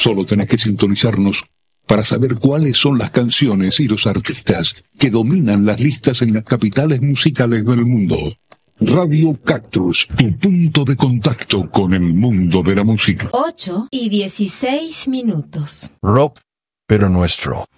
Solo tenés que sintonizarnos para saber cuáles son las canciones y los artistas que dominan las listas en las capitales musicales del mundo. Radio Cactus, tu punto de contacto con el mundo de la música. 8:16. Rock, pero nuestro.